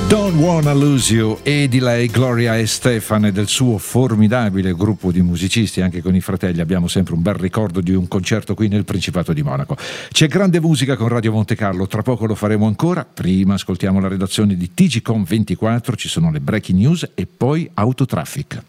Don't Wanna Lose You, e di lei Gloria Estefan e del suo formidabile gruppo di musicisti. Anche con i fratelli abbiamo sempre un bel ricordo di un concerto qui nel Principato di Monaco. C'è grande musica con Radio Monte Carlo, tra poco lo faremo ancora. Prima ascoltiamo la redazione di TGcom 24, ci sono le breaking news e poi Autotraffic.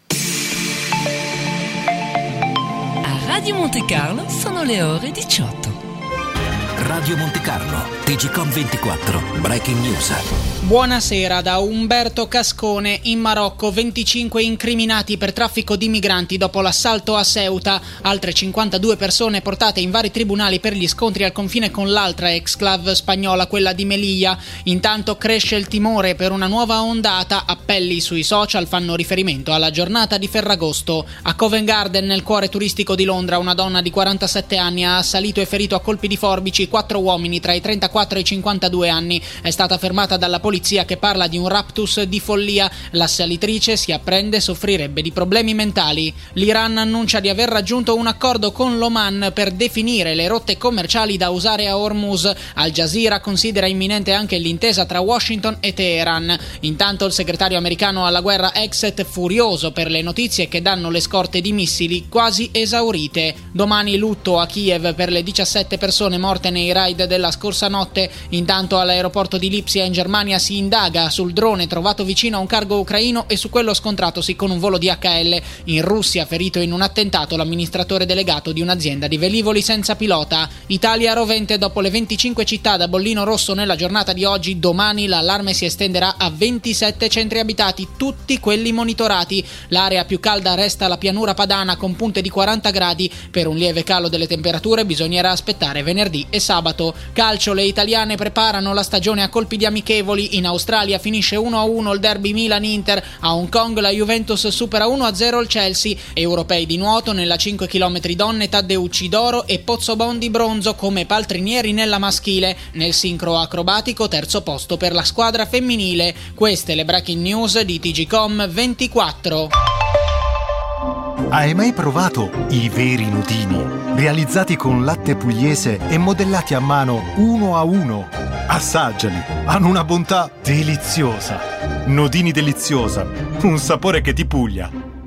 A Radio Monte Carlo sono le ore 18. Radio Monte Carlo, TGcom 24, Breaking News. Buonasera da Umberto Cascone. In Marocco 25 incriminati per traffico di migranti dopo l'assalto a Ceuta. Altre 52 persone portate in vari tribunali per gli scontri al confine con l'altra exclave spagnola, quella di Melilla. Intanto cresce il timore per una nuova ondata. Appelli sui social fanno riferimento alla giornata di Ferragosto. A Covent Garden, nel cuore turistico di Londra, una donna di 47 anni ha assalito e ferito a colpi di forbici 4 uomini tra i 34 e i 52 anni. È stata fermata dalla polizia, che parla di un raptus di follia. L'assalitrice, si apprende, soffrirebbe di problemi mentali. L'Iran annuncia di aver raggiunto un accordo con l'Oman per definire le rotte commerciali da usare a Hormuz. Al Jazeera considera imminente anche l'intesa tra Washington e Teheran. Intanto il segretario americano alla guerra Exet furioso per le notizie che danno le scorte di missili quasi esaurite. Domani lutto a Kiev per le 17 persone morte nei raid della scorsa notte. Intanto all'aeroporto di Lipsia in Germania si indaga sul drone trovato vicino a un cargo ucraino e su quello scontratosi con un volo DHL. In Russia, ferito in un attentato l'amministratore delegato di un'azienda di velivoli senza pilota. Italia rovente dopo le 25 città da bollino rosso nella giornata di oggi. Domani l'allarme si estenderà a 27 centri abitati, tutti quelli monitorati. L'area più calda resta la pianura padana con punte di 40 gradi. Per un lieve calo delle temperature bisognerà aspettare venerdì e sabato. Calcio, le italiane preparano la stagione a colpi di amichevoli. In Australia finisce 1-1 il derby Milan-Inter. A Hong Kong la Juventus supera 1-0 il Chelsea. Europei di nuoto, nella 5 km donne Taddeucci d'oro e Pozzobondi bronzo come paltrinieri nella maschile. Nel sincro acrobatico terzo posto per la squadra femminile. Queste le breaking news di TGcom 24. Hai mai provato i veri nudini? Realizzati con latte pugliese e modellati a mano uno a uno. Assaggiali, hanno una bontà deliziosa. Nudini deliziosa, un sapore che ti puglia.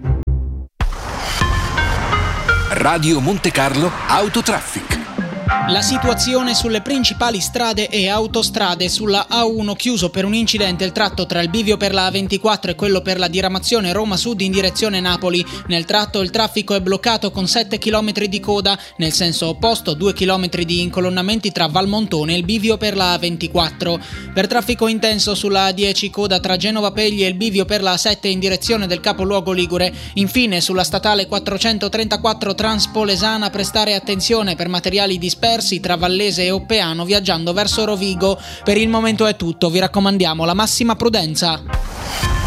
Radio Monte Carlo, Autotraffic. La situazione sulle principali strade e autostrade. Sulla A1 chiuso per un incidente il tratto tra il bivio per la A24 e quello per la diramazione Roma Sud in direzione Napoli. Nel tratto il traffico è bloccato con 7 km di coda. Nel senso opposto 2 km di incolonnamenti tra Valmontone e il bivio per la A24. Per traffico intenso sulla A10 coda tra Genova Pegli e il bivio per la A7 in direzione del capoluogo ligure. Infine sulla statale 434 Transpolesana prestare attenzione per materiali dispersi tra Vallese e Oppeano viaggiando verso Rovigo. Per il momento è tutto, vi raccomandiamo la massima prudenza.